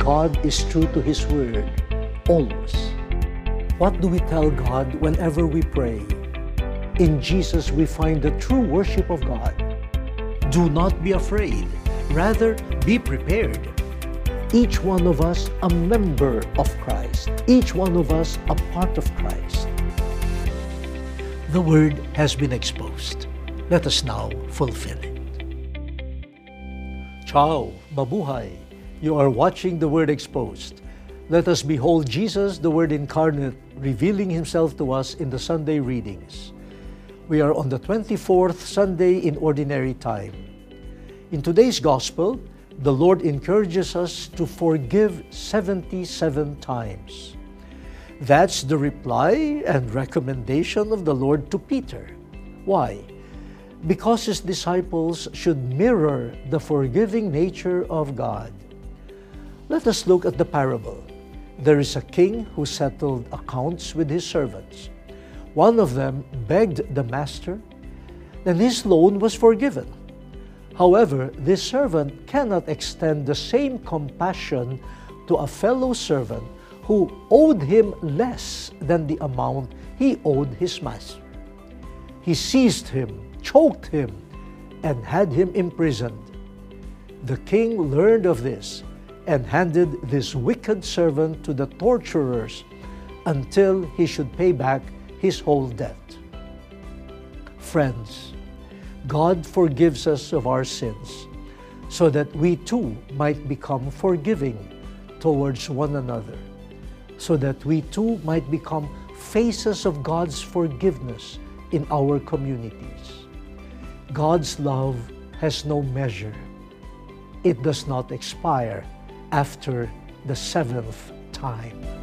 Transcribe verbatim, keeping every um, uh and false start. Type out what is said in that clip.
God is true to His word, always. What do we tell God whenever we pray? In Jesus we find the true worship of God. Do not be afraid, rather be prepared. Each one of us a member of Christ, each one of us a part of Christ. The word has been exposed. Let us now fulfill it. Ciao, mabuhay! You are watching The Word Exposed. Let us behold Jesus, the Word incarnate, revealing Himself to us in the Sunday readings. We are on the twenty-fourth Sunday in Ordinary Time. In today's Gospel, the Lord encourages us to forgive seventy-seven times. That's the reply and recommendation of the Lord to Peter. Why? Because His disciples should mirror the forgiving nature of God. Let us look at the parable. There is a king who settled accounts with his servants. One of them begged the master, and his loan was forgiven. However, this servant cannot extend the same compassion to a fellow servant who owed him less than the amount he owed his master. He seized him, choked him, and had him imprisoned. The king learned of this and handed this wicked servant to the torturers until he should pay back his whole debt. Friends, God forgives us of our sins so that we too might become forgiving towards one another, so that we too might become faces of God's forgiveness in our communities. God's love has no measure. It does not expire after the seventh time.